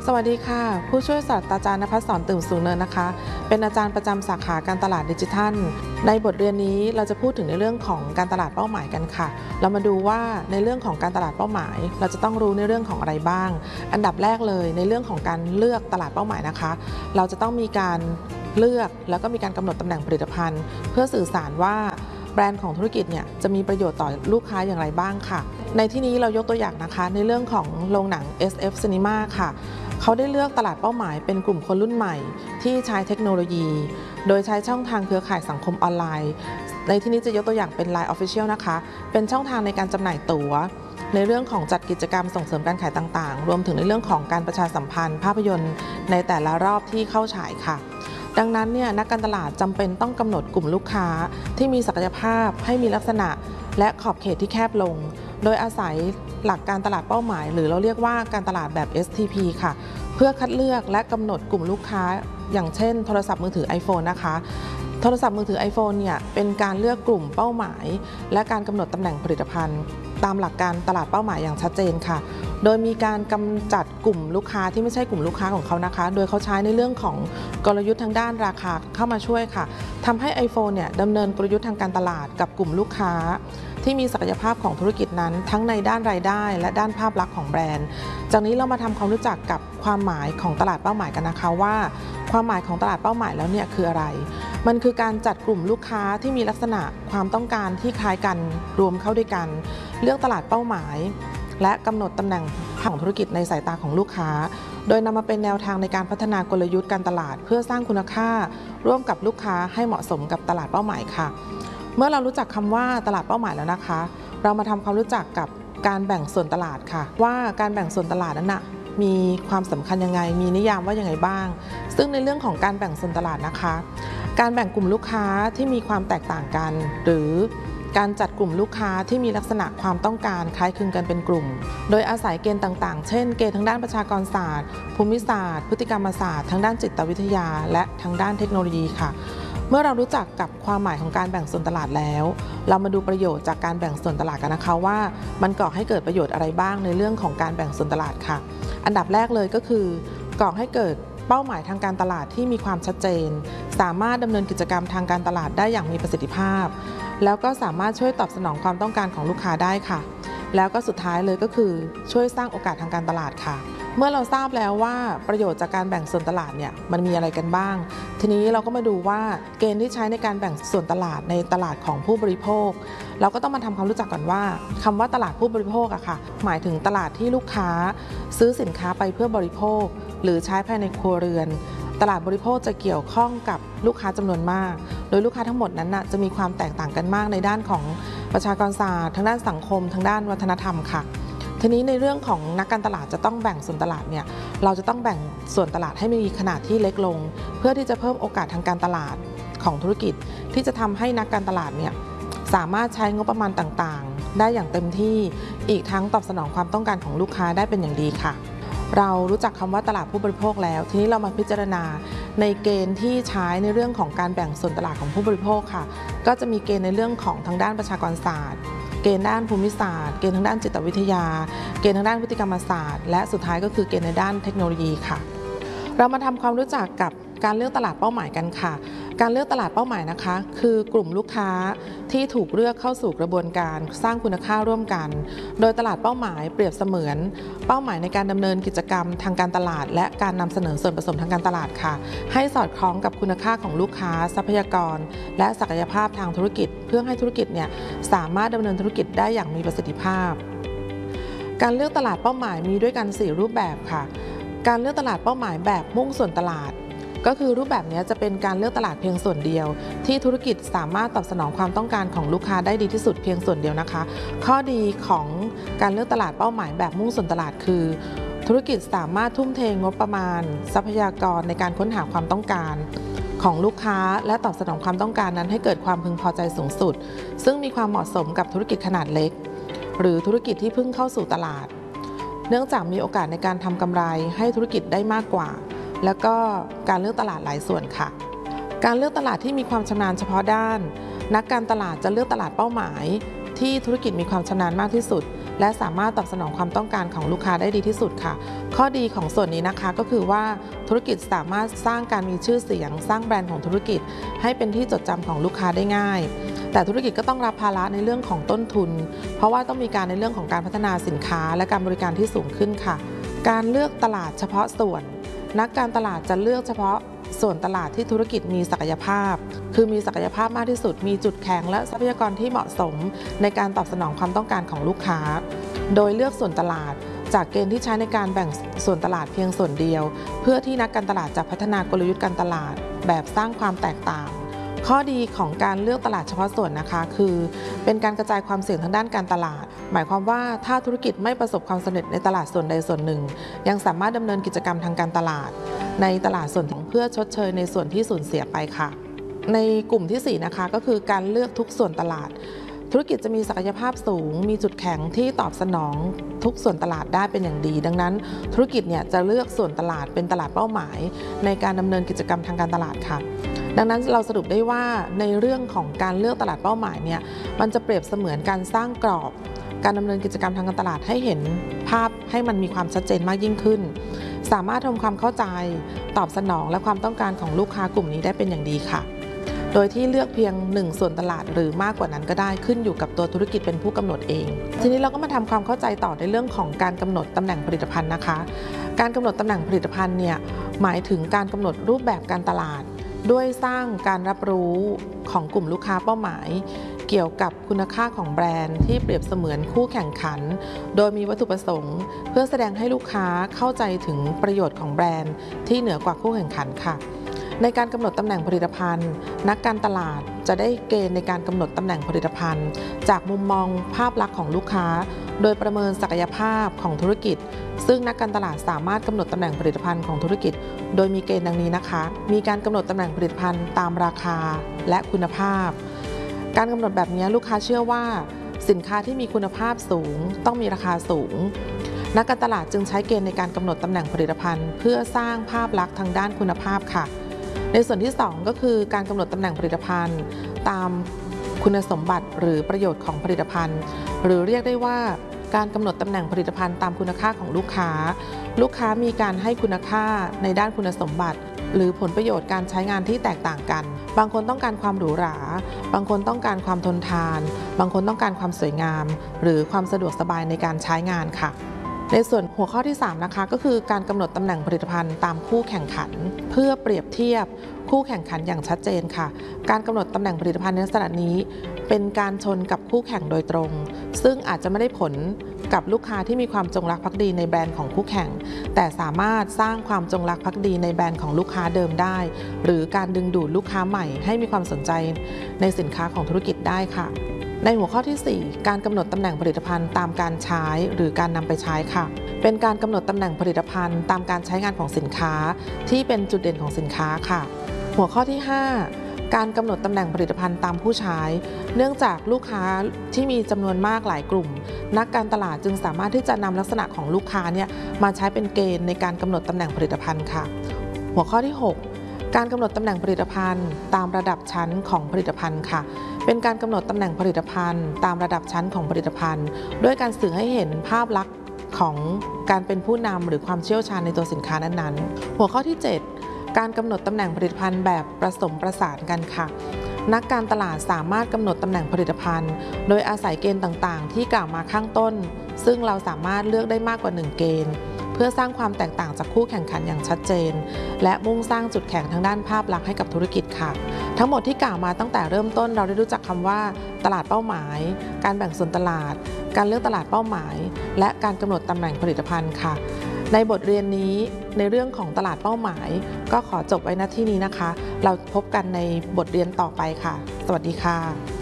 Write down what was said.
สวัสดีค่ะผู้ช่วยศาสตราจารย์ณภัสสร ตื่นสูงเนินนะคะเป็นอาจารย์ประจำสาขาการตลาดดิจิทัลในบทเรียนนี้เราจะพูดถึงในเรื่องของการตลาดเป้าหมายกันค่ะเรามาดูว่าในเรื่องของการตลาดเป้าหมายเราจะต้องรู้ในเรื่องของอะไรบ้างอันดับแรกเลยในเรื่องของการเลือกตลาดเป้าหมายนะคะเราจะต้องมีการเลือกแล้วก็มีการกำหนดตำแหน่งผลิตภัณฑ์เพื่อสื่อสารว่าแบรนด์ของธุรกิจเนี่ยจะมีประโยชน์ต่อลูกค้าอย่างไรบ้างค่ะในที่นี้เรายกตัวอย่างนะคะในเรื่องของโรงหนัง SF Cinema ค่ะเขาได้เลือกตลาดเป้าหมายเป็นกลุ่มคนรุ่นใหม่ที่ใช้เทคโนโลยีโดยใช้ช่องทางเครือข่ายสังคมออนไลน์ในที่นี้จะยกตัวอย่างเป็น Line Official นะคะเป็นช่องทางในการจำหน่ายตั๋วในเรื่องของจัดกิจกรรมส่งเสริมการขายต่างๆรวมถึงในเรื่องของการประชาสัมพันธ์ภาพยนตร์ในแต่ละรอบที่เข้าฉายค่ะดังนั้นเนี่ยนักการตลาดจำเป็นต้องกำหนดกลุ่มลูกค้าที่มีศักยภาพให้มีลักษณะและขอบเขตที่แคบลงโดยอาศัยหลักการตลาดเป้าหมายหรือเราเรียกว่าการตลาดแบบ STP ค่ะเพื่อคัดเลือกและกำหนดกลุ่มลูกค้าอย่างเช่นโทรศัพท์มือถือ iPhone นะคะโทรศัพท์มือถือ iPhone เนี่ยเป็นการเลือกกลุ่มเป้าหมายและการกำหนดตำแหน่งผลิตภัณฑ์ตามหลักการตลาดเป้าหมายอย่างชัดเจนค่ะโดยมีการกำจัดกลุ่มลูกค้าที่ไม่ใช่กลุ่มลูกค้าของเขานะคะโดยเขาใช้ในเรื่องของกลยุทธ์ทางด้านราคาเข้ามาช่วยค่ะทำให้ iPhone เนี่ยดำเนินกลยุทธ์ทางการตลาดกับกลุ่มลูกค้าที่มีศักยภาพของธุรกิจนั้นทั้งในด้านรายได้และด้านภาพลักษณ์ของแบรนด์จากนี้เรามาทำความรู้จักกับความหมายของตลาดเป้าหมายกันนะคะว่าความหมายของตลาดเป้าหมายแล้วเนี่ยคืออะไรมันคือการจัดกลุ่มลูกค้าที่มีลักษณะความต้องการที่คล้ายกันรวมเข้าด้วยกันเลือกตลาดเป้าหมายและกำหนดตำแหน่งของธุรกิจในสายตาของลูกค้าโดยนำมาเป็นแนวทางในการพัฒนากลยุทธ์การตลาดเพื่อสร้างคุณค่าร่วมกับลูกค้าให้เหมาะสมกับตลาดเป้าหมายค่ะเมื่อเรารู้จักคำว่าตลาดเป้าหมายแล้วนะคะเรามาทำความรู้จักกับการแบ่งส่วนตลาดค่ะว่าการแบ่งส่วนตลาดนั้นนะมีความสำคัญยังไงมีนิยามว่ายังไงบ้างซึ่งในเรื่องของการแบ่งส่วนตลาดนะคะการแบ่งกลุ่มลูกค้าที่มีความแตกต่างกันหรือการจัดกลุ่มลูกค้าที่มีลักษณะความต้องการคล้ายคลึงกันเป็นกลุ่มโดยอาศัยเกณฑ์ต่างๆเช่นเกณฑ์ทางด้านประชากรศาสตร์ภูมิศาสตร์พฤติกรรมศาสตร์ทางด้านจิตวิทยาและทางด้านเทคโนโลยีค่ะเมื่อเรารู้จักกับความหมายของการแบ่งส่วนตลาดแล้วเรามาดูประโยชน์จากการแบ่งส่วนตลาดกันนะคะว่ามันก่อให้เกิดประโยชน์อะไรบ้างในเรื่องของการแบ่งส่วนตลาดค่ะอันดับแรกเลยก็คือก่อให้เกิดเป้าหมายทางการตลาดที่มีความชัดเจนสามารถดำเนินกิจกรรมทางการตลาดได้อย่างมีประสิทธิภาพแล้วก็สามารถช่วยตอบสนองความต้องการของลูกค้าได้ค่ะแล้วก็สุดท้ายเลยก็คือช่วยสร้างโอกาสทางการตลาดค่ะเมื่อเราทราบแล้วว่าประโยชน์จากการแบ่งส่วนตลาดเนี่ยมันมีอะไรกันบ้างทีนี้เราก็มาดูว่าเกณฑ์ที่ใช้ในการแบ่งส่วนตลาดในตลาดของผู้บริโภคเราก็ต้องมาทำความรู้จักก่อนว่าคำว่าตลาดผู้บริโภคอะค่ะหมายถึงตลาดที่ลูกค้าซื้อสินค้าไปเพื่อบริโภคหรือใช้ภายในครัวเรือนตลาดบริโภคจะเกี่ยวข้องกับลูกค้าจำนวนมากโดยลูกค้าทั้งหมดนั้นจะมีความแตกต่างกันมากในด้านของประชากรศาสตร์ทางด้านสังคมทางด้านวัฒนธรรมค่ะทีนี้ในเรื่องของนักการตลาดจะต้องแบ่งส่วนตลาดเนี่ยเราจะต้องแบ่งส่วนตลาดให้มีขนาดที่เล็กลงเพื่อที่จะเพิ่มโอกาสทางการตลาดของธุรกิจที่จะทำให้นักการตลาดเนี่ยสามารถใช้งบประมาณต่างๆได้อย่างเต็มที่อีกทั้งตอบสนองความต้องการของลูกค้าได้เป็นอย่างดีค่ะเรารู้จักคำว่าตลาดผู้บริโภคแล้วทีนี้เรามาพิจารณาในเกณฑ์ที่ใช้ในเรื่องของการแบ่งส่วนตลาดของผู้บริโภคค่ะก็จะมีเกณฑ์ในเรื่องของทางด้านประชากรศาสตร์เกณฑ์ด้านภูมิศาสตร์เกณฑ์ทางด้านจิตวิทยาเกณฑ์ทางด้านพฤติกรรมศาสตร์และสุดท้ายก็คือเกณฑ์ในด้านเทคโนโลยีค่ะเรามาทำความรู้จักกับการเลือกตลาดเป้าหมายกันค่ะการเลือกตลาดเป้าหมายนะคะคือกลุ่มลูกค้าที่ถูกเลือกเข้าสู่กระบวนการสร้างคุณค่าร่วมกันโดยตลาดเป้าหมายเปรียบเสมือนเป้าหมายในการดำเนินกิจกรรมทางการตลาดและการนำเสนอส่วนผสมทางการตลาดค่ะให้สอดคล้องกับคุณค่าของลูกค้าทรัพยากรและศักยภาพทางธุรกิจเพื่อให้ธุรกิจเนี่ยสามารถดำเนินธุรกิจได้อย่างมีประสิทธิภาพการเลือกตลาดเป้าหมายมีด้วยกัน4รูปแบบค่ะการเลือกตลาดเป้าหมายแบบมุ่งส่วนตลาดก็คือรูปแบบนี้จะเป็นการเลือกตลาดเพียงส่วนเดียวที่ธุรกิจสามารถตอบสนองความต้องการของลูกค้าได้ดีที่สุดเพียงส่วนเดียวนะคะข้อดีของการเลือกตลาดเป้าหมายแบบมุ่งส่วนตลาดคือธุรกิจสามารถทุ่มเทงบประมาณทรัพยากรในการค้นหาความต้องการของลูกค้าและตอบสนองความต้องการนั้นให้เกิดความพึงพอใจสูงสุดซึ่งมีความเหมาะสมกับธุรกิจขนาดเล็กหรือธุรกิจที่เพิ่งเข้าสู่ตลาดเนื่องจากมีโอกาสในการทำกำไรให้ธุรกิจได้มากกว่าแล้วก็การเลือกตลาดหลายส่วนค่ะการเลือกตลาดที่มีความชำนาญเฉพาะด้านนักการตลาดจะเลือกตลาดเป้าหมายที่ธุรกิจมีความชำนาญมากที่สุดและสามารถตอบสนองความต้องการของลูกค้าได้ดีที่สุดค่ะข้อดีของส่วนนี้นะคะก็คือว่าธุรกิจสามารถสร้างการมีชื่อเสียงสร้างแบรนด์ของธุรกิจให้เป็นที่จดจำของลูกค้าได้ง่ายแต่ธุรกิจก็ต้องรับภาระในเรื่องของต้นทุนเพราะว่าต้องมีการในเรื่องของการพัฒนาสินค้าและการบริการที่สูงขึ้นค่ะการเลือกตลาดเฉพาะส่วนนักการตลาดจะเลือกเฉพาะส่วนตลาดที่ธุรกิจมีศักยภาพคือมีศักยภาพมากที่สุดมีจุดแข็งและทรัพยากรที่เหมาะสมในการตอบสนองความต้องการของลูกค้าโดยเลือกส่วนตลาดจากเกณฑ์ที่ใช้ในการแบ่งส่วนตลาดเพียงส่วนเดียวเพื่อที่นักการตลาดจะพัฒนากลยุทธ์การตลาดแบบสร้างความแตกต่างข้อดีของการเลือกตลาดเฉพาะส่วนนะคะคือเป็นการกระจายความเสี่ยงทางด้านการตลาดหมายความว่าถ้าธุรกิจไม่ประสบความสำเร็จในตลาดส่วนใดส่วนหนึ่งยังสามารถดำเนินกิจกรรมทางการตลาดในตลาดส่วนของเพื่อชดเชยในส่วนที่สูญเสียไปค่ะในกลุ่มที่4นะคะก็คือการเลือกทุกส่วนตลาดธุรกิจจะมีศักยภาพสูงมีจุดแข็งที่ตอบสนองทุกส่วนตลาดได้เป็นอย่างดีดังนั้นธุรกิจเนี่ยจะเลือกส่วนตลาดเป็นตลาดเป้าหมายในการดำเนินกิจกรรมทางการตลาดค่ะดังนั้นเราสรุปได้ว่าในเรื่องของการเลือกตลาดเป้าหมายเนี่ยมันจะเปรียบเสมือนการสร้างกรอบการดำเนินกิจกรรมทางการตลาดให้เห็นภาพให้มันมีความชัดเจนมากยิ่งขึ้นสามารถทำความเข้าใจตอบสนองและความต้องการของลูกค้ากลุ่มนี้ได้เป็นอย่างดีค่ะโดยที่เลือกเพียง1ส่วนตลาดหรือมากกว่านั้นก็ได้ขึ้นอยู่กับตัวธุรกิจเป็นผู้กำหนดเองทีนี้เราก็มาทำความเข้าใจต่อในเรื่องของการกำหนดตำแหน่งผลิตภัณฑ์นะคะการกำหนดตำแหน่งผลิตภัณฑ์เนี่ยหมายถึงการกำหนดรูปแบบการตลาดด้วยสร้างการรับรู้ของกลุ่มลูกค้าเป้าหมายเกี่ยวกับคุณค่าของแบรนด์ที่เปรียบเสมือนคู่แข่งขันโดยมีวัตถุประสงค์เพื่อแสดงให้ลูกค้าเข้าใจถึงประโยชน์ของแบรนด์ที่เหนือกว่าคู่แข่งขันค่ะในการกำหนดตำแหน่งผลิตภัณฑ์นักการตลาดจะได้เกณฑ์ในการกำหนดตำแหน่งผลิตภัณฑ์จากมุมมองภาพลักษณ์ของลูกค้าโดยประเมินศักยภาพของธุรกิจซึ่งนักการตลาดสามารถกำหนดตำแหน่งผลิตภัณฑ์ของธุรกิจโดยมีเกณฑ์ดังนี้นะคะมีการกำหนดตำแหน่งผลิตภัณฑ์ตามราคาและคุณภาพการกำหนดแบบนี้ลูกค้าเชื่อว่าสินค้าที่มีคุณภาพสูงต้องมีราคาสูงนักการตลาดจึงใช้เกณฑ์ในการกำหนดตำแหน่งผลิตภัณฑ์เพื่อสร้างภาพลักษณ์ทางด้านคุณภาพค่ะในส่วนที่2ก็คือการกำหนดตำแหน่งผลิตภัณฑ์ตามคุณสมบัติหรือประโยชน์ของผลิตภัณฑ์หรือเรียกได้ว่าการกำหนดตำแหน่งผลิตภัณฑ์ตามคุณค่าของลูกค้ามีการให้คุณค่าในด้านคุณสมบัติหรือผลประโยชน์การใช้งานที่แตกต่างกันบางคนต้องการความหรูหราบางคนต้องการความทนทานบางคนต้องการความสวยงามหรือความสะดวกสบายในการใช้งานค่ะในส่วนหัวข้อที่3นะคะก็คือการกำหนดตำแหน่งผลิตภัณฑ์ตามคู่แข่งขันเพื่อเปรียบเทียบคู่แข่งขันอย่างชัดเจนค่ะการกำหนดตำแหน่งผลิตภัณฑ์ในลักษณะนี้เป็นการชนกับคู่แข่งโดยตรงซึ่งอาจจะไม่ได้ผลกับลูกค้าที่มีความจงรักภักดีในแบรนด์ของคู่แข่งแต่สามารถสร้างความจงรักภักดีในแบรนด์ของลูกค้าเดิมได้หรือการดึงดูดลูกค้าใหม่ให้มีความสนใจในสินค้าของธุรกิจได้ค่ะในหัวข้อที่4การกำหนดตำแหน่งผลิตภัณฑ์ตามการใช้หรือการนำไปใช้ค่ะเป็นการกำหนดตำแหน่งผลิตภัณฑ์ตามการใช้งานของสินค้าที่เป็นจุดเด่นของสินค้าค่ะหัวข้อที่5การกำหนดตำแหน่งผลิตภัณฑ์ตามผู้ใช้เนื่องจากลูกค้าที่มีจำนวนมากหลายกลุ่มนักการตลาดจึงสามารถที่จะนำลักษณะของลูกค้าเนี่ยมาใช้เป็นเกณฑ์ในการกำหนดตำแหน่งผลิตภัณฑ์ค่ะหัวข้อที่6การกำหนดตำแหน่งผลิตภัณฑ์ตามระดับชั้นของผลิตภัณฑ์ค่ะเป็นการกำหนดตำแหน่งผลิตภัณฑ์ตามระดับชั้นของผลิตภัณฑ์ด้วยการสื่อให้เห็นภาพลักษณ์ของการเป็นผู้นำหรือความเชี่ยวชาญในตัวสินค้านั้นๆหัวข้อที่7การกำหนดตำแหน่งผลิตภัณฑ์แบบผสมประสานกันค่ะนักการตลาดสามารถกำหนดตำแหน่งผลิตภัณฑ์โดยอาศัยเกณฑ์ต่างๆที่กล่าวมาข้างต้นซึ่งเราสามารถเลือกได้มากกว่า1เกณฑ์เพื่อสร้างความแตกต่างจากคู่แข่งขันอย่างชัดเจนและมุ่งสร้างจุดแข็งทางด้านภาพลักษณ์ให้กับธุรกิจค่ะทั้งหมดที่กล่าวมาตั้งแต่เริ่มต้นเราได้รู้จักคำว่าตลาดเป้าหมายการแบ่งส่วนตลาดการเลือกตลาดเป้าหมายและการกำหนดตำแหน่งผลิตภัณฑ์ค่ะในบทเรียนนี้ในเรื่องของตลาดเป้าหมายก็ขอจบไว้ณที่นี้นะคะเราพบกันในบทเรียนต่อไปค่ะสวัสดีค่ะ